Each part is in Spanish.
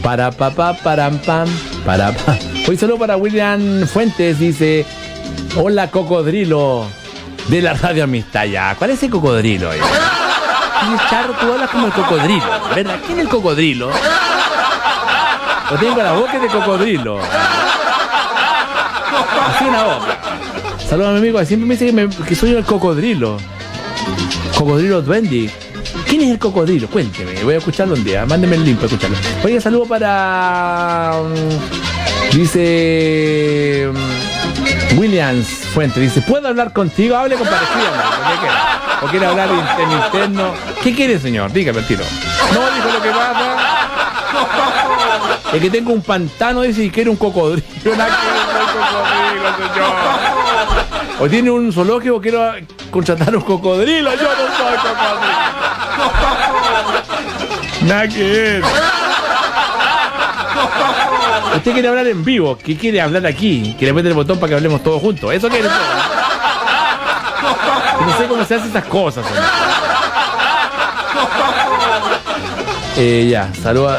Para papá, param pam, para pa. Hoy saludo para William Fuentes, dice: hola cocodrilo de la radio Amistad. Ya, ¿cuál es ese cocodrilo? Dice, Charro, tú hablas como el cocodrilo, ¿verdad? ¿Quién es el cocodrilo? Lo tengo la boca de cocodrilo. Así una boca. Saludos a mi amigo, siempre me dice que soy el cocodrilo. Cocodrilo Duendi. ¿Quién es el cocodrilo? Cuénteme, voy a escucharlo un día. Mándeme el link para escucharlo. Oye, saludo para... dice... Williams Fuente. Dice, ¿puedo hablar contigo? Hable con parecida. ¿O quiere hablar en interno? ¿Qué quiere, señor? Dígame el tiro. No, dijo lo que pasa. Es que tengo un pantano, dice, y quiere un cocodrilo. No quiero un cocodrilo, señor. O tiene un zoológico, quiero contratar un cocodrilo. Yo no soy cocodrilo. Nada que ver. Usted quiere hablar en vivo. ¿Qué quiere hablar aquí? Que le apriete el botón para que hablemos todos juntos. Eso quiere. No sé cómo se hacen esas cosas. Ya, saluda.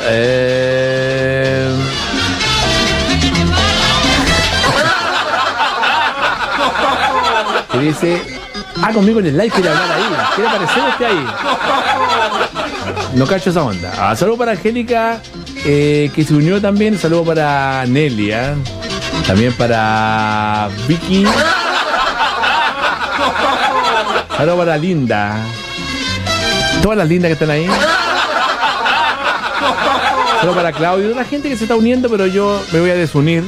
Que dice: conmigo en el live quiere hablar ahí. ¿Quiere aparecer usted ahí? No cacho esa onda. Saludo para Angélica, que se unió también. Saludo para Nelia. También para Vicky. Saludo para Linda. Todas las lindas que están ahí. Saludo para Claudio. La gente que se está uniendo, pero yo me voy a desunir.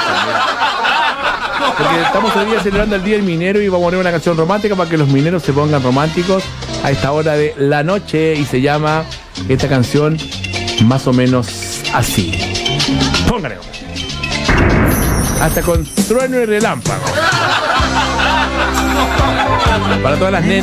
Porque estamos hoy día celebrando el Día del Minero y vamos a poner una canción romántica para que los mineros se pongan románticos a esta hora de la noche, y se llama esta canción más o menos así. Póngale. Hasta con trueno y relámpago. Para todas las nenas.